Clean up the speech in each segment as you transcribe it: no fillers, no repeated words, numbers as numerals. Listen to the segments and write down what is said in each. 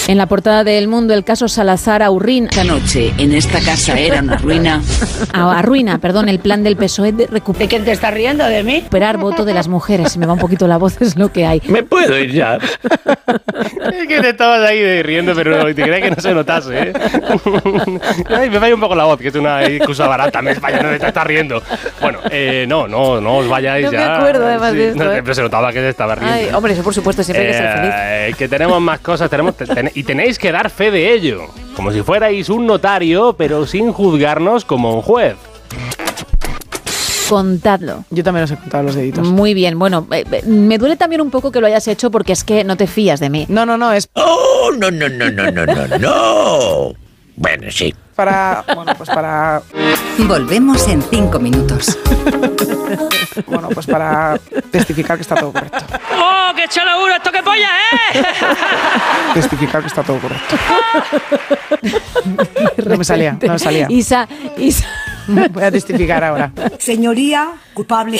En la portada de El Mundo, el caso Salazar Aurrín. Esta noche en esta casa era una ruina. Arruina, perdón, el plan del PSOE de recuperar. ¿De quién te estás riendo? ¿De mí? Recuperar voto de las mujeres. Se me va un poquito la voz, es lo que hay. ¿Me puedo ir ya? Es que te estabas ahí riendo, pero te creía que no se notase, ¿eh? Ay, me falla un poco la voz, que es una excusa barata. Me falla, no te estás riendo. Bueno, no os vayáis ya. No me acuerdo además de esto. Pero se notaba que te estaba riendo. Ay, hombre, eso por supuesto, siempre hay que ser feliz. Que tenemos más cosas, y tenéis que dar fe de ello. Como si fuerais un notario, pero sin juzgarnos como un juez. Contadlo. Yo también os he contado los deditos. Muy bien, bueno, me duele también un poco que lo hayas hecho porque es que no te fías de mí. No, es... ¡Oh, no! Bueno, sí. Para... Volvemos en 5 minutos. Bueno, pues para testificar que está todo correcto. ¡Oh, qué chulo uno! ¡Esto qué polla, Testificar que está todo correcto. No me salía. Isa. Voy a testificar ahora. Señoría, culpable.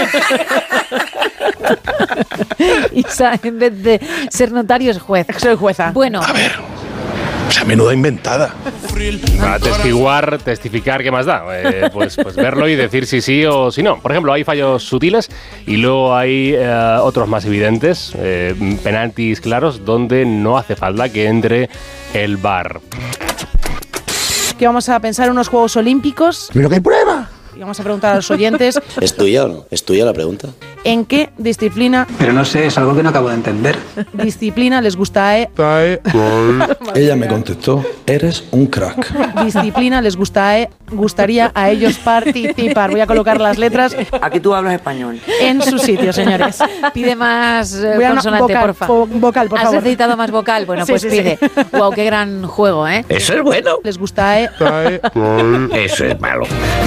Isa, en vez de ser notario, es juez. Soy jueza. Bueno. A ver, esa menuda inventada. Para testificar, ¿qué más da? Pues verlo y decir si sí o si no. Por ejemplo, hay fallos sutiles y luego hay otros más evidentes, penaltis claros, donde no hace falta que entre el VAR. Que vamos a pensar en unos Juegos Olímpicos. ¡Pero qué prueba! Y vamos a preguntar a los oyentes... ¿Es tuya o no? ¿Es tuya la pregunta? ¿En qué disciplina... Pero no sé, es algo que no acabo de entender. Disciplina les gustaría... Ella me contestó, eres un crack. Disciplina les gustaría a ellos participar. Voy a colocar las letras... Aquí tú hablas español. En su sitio, señores. Pide más consonante, porfa. Vocal, por favor. ¿Has necesitado más vocal? Bueno, pues pide. Wow, qué gran juego, ¿eh? Eso es bueno. Les gustaría... Eso es malo.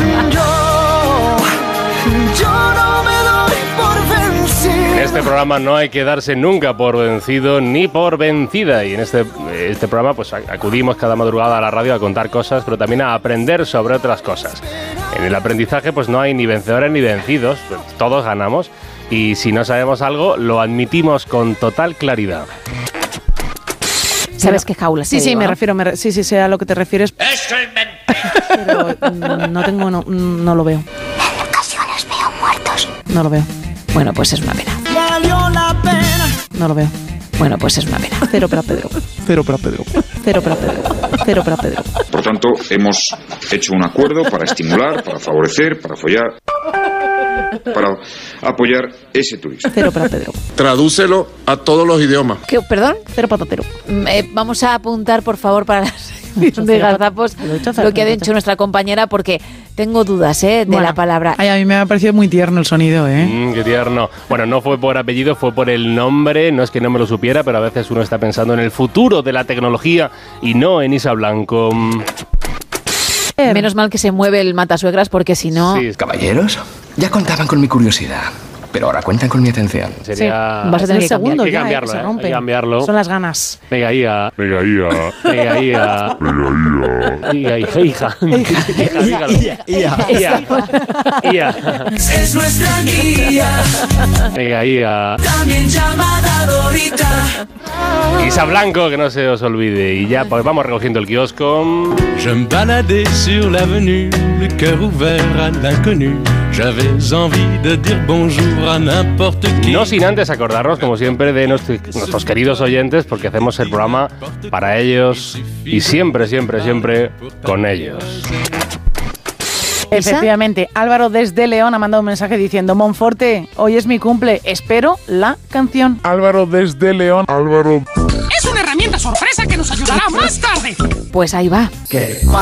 Yo no me doy por vencido. En este programa no hay que darse nunca por vencido ni por vencida. Y en este programa pues acudimos cada madrugada a la radio a contar cosas, pero también a aprender sobre otras cosas. En el aprendizaje pues no hay ni vencedores ni vencidos, todos ganamos. Y si no sabemos algo, lo admitimos con total claridad. ¿Sabes qué jaula? Sí, me refiero, sí, sé a lo que te refieres. ¡Eso es mentira! Pero no lo veo. En ocasiones veo muertos. No lo veo. Bueno, pues es una pena. Valió la pena. No lo veo. Bueno, pues es una pena. Cero para Pedro. Cero para Pedro. Cero para Pedro. Cero para Pedro. Por tanto, hemos hecho un acuerdo para estimular, para favorecer, para follar, para apoyar ese turismo. Cero para Pedro. Tradúcelo a todos los idiomas. ¿Qué, perdón? Cero para Pedro. Vamos a apuntar, por favor, para las de gazapos lo que ha dicho nuestra compañera, porque tengo dudas de la palabra. Ay, a mí me ha parecido muy tierno el sonido, Qué tierno. Bueno, no fue por apellido, fue por el nombre. No es que no me lo supiera, pero a veces uno está pensando en el futuro de la tecnología y no en Isa Blanco. Menos mal que se mueve el matasuegras, porque si no... Sí. Caballeros, ya contaban con mi curiosidad, pero ahora cuentan con mi atención. Sería... Sí, vas a tener que segundo, hay que cambiarlo, se rompe. hay que cambiarlo. Son las ganas. Venga, Ia. Hija. Es nuestra guía. Venga, Ia. También llamada Dorita. Isa Blanco, que no se os olvide. Y ya, pues vamos recogiendo el kiosco. Je me baladais sur l'avenue, le cœur ouvert à l'inconnu. J'avais envie de dire bonjour à n'importe qui. No sin antes acordarnos, como siempre, de nuestros queridos oyentes, porque hacemos el programa para ellos y siempre con ellos. Efectivamente, Álvaro desde León ha mandado un mensaje diciendo: Monforte, hoy es mi cumple, espero la canción. Álvaro desde León. Álvaro. Es una herramienta sorpresa que nos ayudará más tarde. Pues ahí va. ¿Qué?